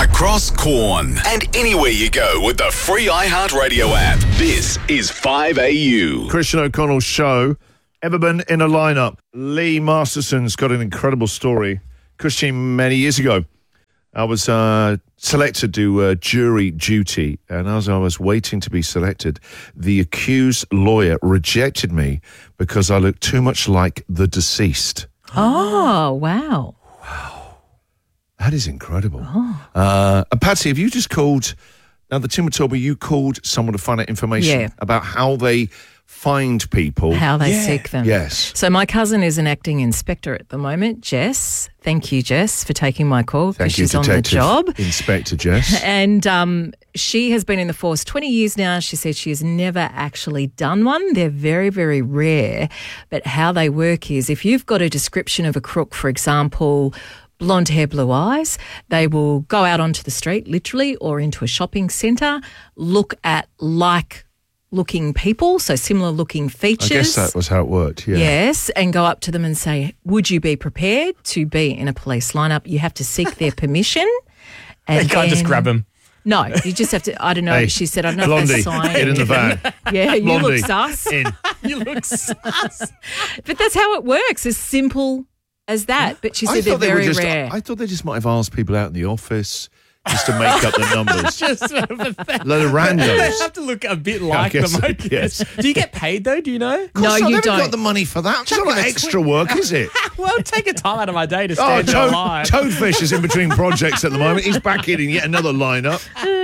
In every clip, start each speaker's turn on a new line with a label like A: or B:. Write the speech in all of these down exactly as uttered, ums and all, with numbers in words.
A: across Corn and anywhere you go with the free iHeartRadio app. This is five A U.
B: Christian O'Connell's show. Ever been in a lineup? Lee Masterson's got an incredible story. Christian, many years ago, I was uh, selected to do uh, jury duty, and as I was waiting to be selected, the accused lawyer rejected me because I looked too much like the deceased.
C: Oh, wow.
B: Wow. That is incredible. Oh. Uh, and Patsy, have you just called, now the Tim told me you called someone to find out information
C: Yeah.
B: about how they find people.
C: How they
B: yeah.
C: seek them.
B: Yes.
C: So my cousin is an acting inspector at the moment, Jess. Thank you, Jess, for taking my call because
B: Thank you,
C: she's on
B: Detective
C: the job.
B: Inspector Jess.
C: And um, she has been in the force twenty years now. She said she has never actually done one. They're very, very rare. But how they work is if you've got a description of a crook, for example, blonde hair, blue eyes, they will go out onto the street, literally, or into a shopping centre, look at like looking people, so similar looking features.
B: I guess that was how it worked, yeah.
C: Yes, and go up to them and say, would you be prepared to be in a police lineup? You have to seek their permission. And
D: You can't just
C: then-
D: grab them.
C: No, you just have to, I don't know,
B: Hey,
C: she said, I don't know
B: Blondie,
C: if they sign.
B: get in the van.
C: Yeah, you
B: Blondie,
C: look sus.
B: in.
D: You look sus.
C: But that's how it works, as simple as that. But she said they're
B: thought they were
C: very
B: just,
C: rare.
B: I thought they just might have asked people out in the office just to make up the numbers.
D: Just sort of a
B: Load of
D: They
B: randos.
D: have to look a bit like
B: guess
D: them, I
B: so,
D: guess.
B: yes.
D: Do you get paid, though? Do you know?
B: Of course
C: No,
B: not.
C: you
B: They haven't
C: don't.
B: got the money for that. It's not like extra work, is it?
D: Well, take a time out of my day to
B: Oh,
D: stand in
B: Toad,
D: line.
B: Toadfish is in between projects at the moment. He's back in in yet another lineup.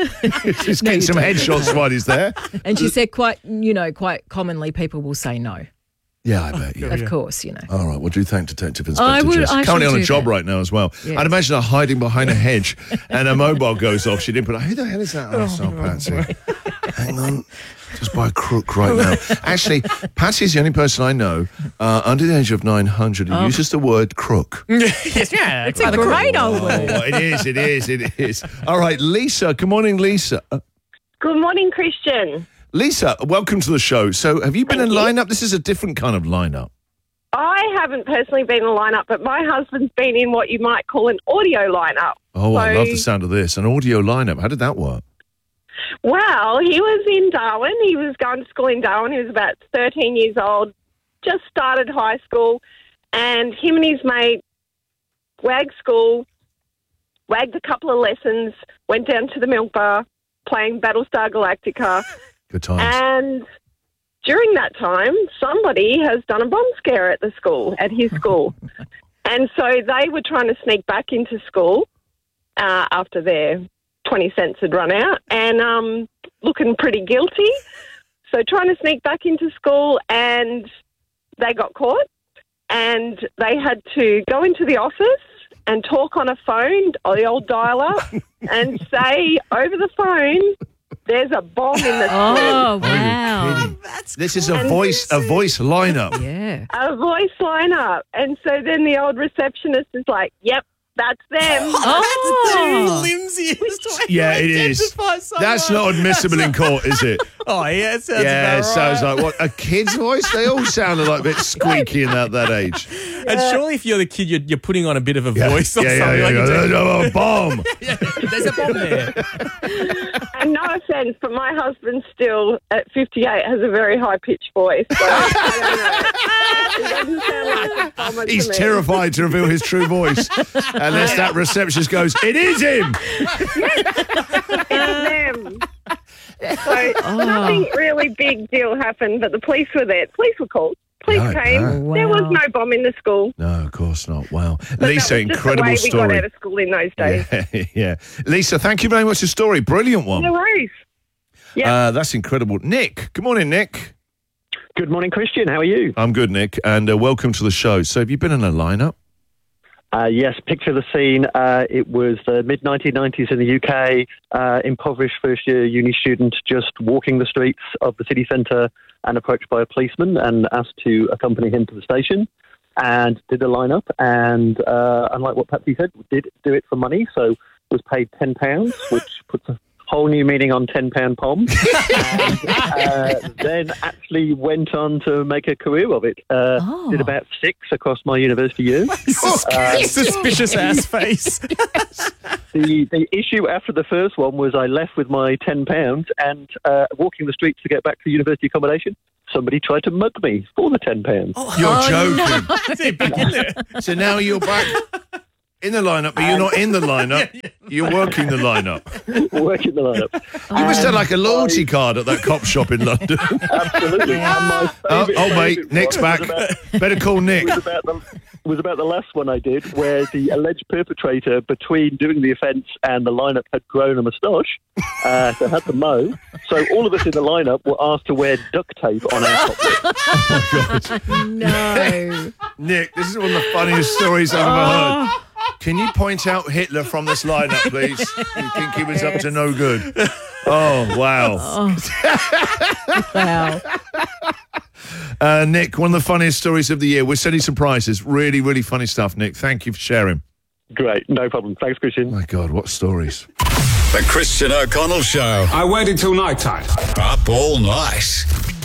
B: He's getting some headshots while he's there.
C: And she said quite, you know, quite commonly people will say no.
B: Yeah, I bet. Yeah.
C: Of course, you know.
B: All right, well, do thank Detective Inspector
C: I would-
B: Jess.
C: I
B: Currently
C: shall
B: on a
C: do
B: job
C: that.
B: right now as well.
C: Yes.
B: I'd imagine her hiding behind a hedge and her mobile goes off. She didn't put, who the hell is that? Oh, it's not Patsy. Hang on. Just by a crook right now. Actually, Patsy's the only person I know uh, under the age of nine hundred who uses the word crook.
D: Yes, yeah.
C: It's a great old word.
B: Oh, it is, it is, it is. All right, Lisa. Good morning, Lisa. Uh,
E: Good morning, Christian.
B: Lisa, welcome to the show. So have you been
E: Thank
B: in
E: you.
B: lineup? This is a different kind of lineup.
E: I haven't personally been in a lineup, but my husband's been in what you might call an audio lineup.
B: Oh, I
E: So-
B: love the sound of this. An audio lineup. How did that work?
E: Well, he was in Darwin. He was going to school in Darwin. He was about thirteen years old, just started high school, and him and his mate wagged school, wagged a couple of lessons, went down to the milk bar, playing Battlestar Galactica,
B: Good times.
E: and during that time, somebody has done a bomb scare at the school, at his school. And so they were trying to sneak back into school uh, after their twenty cents had run out and um, looking pretty guilty. So trying to sneak back into school, and they got caught, and they had to go into the office and talk on a phone, or the old dial-up, and say over the phone, there's a bomb in the school.
C: Oh,
B: Are you
C: wow.
B: kidding? This is a voice, a voice lineup.
C: Yeah.
E: A voice lineup. And so then the old receptionist is like, yep, that's them.
C: Oh.
D: The flimsiest way
B: Yeah,
D: to
B: it is.
D: identify someone.
B: That's not admissible in court, is it?
D: Oh, yeah, it sounds
B: Yeah,
D: about
B: it sounds
D: right.
B: like what a kid's voice. They all sounded like a bit squeaky in that that age.
D: And surely if you're the kid, you're, you're putting on a bit of a
B: Yeah,
D: voice or
B: yeah,
D: something.
B: yeah,
D: like
B: yeah,
D: you're
B: yeah.
D: doing-
B: A bomb.
D: Yeah, there's a bomb there.
E: And no offence, but my husband still, at fifty-eight, has a very high-pitched voice. So I don't know. It doesn't sound like a bomber to
B: He's
E: me.
B: terrified to reveal his true voice unless that receptionist goes, "It is him."
E: It's them. So nothing really big deal happened, but the police were there. Police were called. Police
B: No,
E: came.
B: no.
E: There was
C: Wow.
E: no bomb in the school.
B: No, of course not. Wow,
E: But
B: Lisa,
E: that was just
B: incredible
E: the way we got
B: story.
E: out of school in those days.
B: Yeah, yeah. Lisa, thank you very much for the story. Brilliant one.
E: No worries. Yeah.
B: Uh, that's incredible. Nick, good morning, Nick.
F: Good morning, Christian. How are you?
B: I'm good, Nick, and uh, welcome to the show. So, have you been in a lineup?
F: Uh, yes, picture the scene. Uh, it was the mid nineteen nineties in the U K. Uh, impoverished first-year uni student just walking the streets of the city centre and approached by a policeman and asked to accompany him to the station, and did a lineup. And uh, unlike what Patsy said, did do it for money. So was paid ten pounds, which puts a whole new meaning on ten pound pom. and uh, then actually went on to make a career of it. Uh,
C: Oh.
F: Did about six across my university years.
D: Sus- suspicious ass face.
F: the the issue after the first one was I left with my ten pounds and uh, walking the streets to get back to university accommodation. Somebody tried to mug me for the ten pounds.
B: You're
C: Oh,
B: joking.
D: That's it, back in there.
B: So now you're back in the lineup, but you're not in the lineup. You're working the lineup.
F: Working the lineup.
B: You must have like a loyalty card at that cop shop in London.
F: Absolutely. And my
B: Oh,
F: favourite-
B: oh mate,
F: favourite
B: Nick's
F: one
B: back.
F: was about-
B: Better call Nick.
F: was about the was about the last one I did, where the alleged perpetrator, between doing the offence and the lineup, had grown a moustache, uh, so had to mow. So all of us in the lineup were asked to wear duct tape on our top lip.
C: No.
B: Nick, this is one of the funniest stories I've ever heard. Can you point out Hitler from this lineup, please? You think he was up to no good? Oh, wow.
C: Wow.
B: Uh, Nick, one of the funniest stories of the year. We're sending some prizes. Really, really funny stuff, Nick. Thank you for sharing.
F: Great, no problem. Thanks, Christian.
B: My God, what stories.
A: The Christian O'Connell Show.
G: I waited till night time.
A: Up all night.